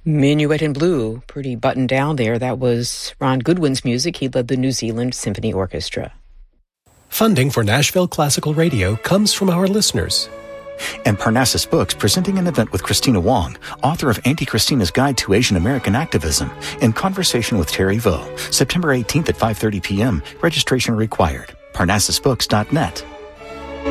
Minuet in Blue, pretty buttoned down there. That was Ron Goodwin's music. He led the New Zealand Symphony Orchestra. Funding for Nashville Classical Radio comes from our listeners. And Parnassus Books presenting an event with Christina Wong, author of Auntie Christina's Guide to Asian American Activism, in conversation with Terry Vo, September 18th at 5:30 p.m. Registration required. ParnassusBooks.net.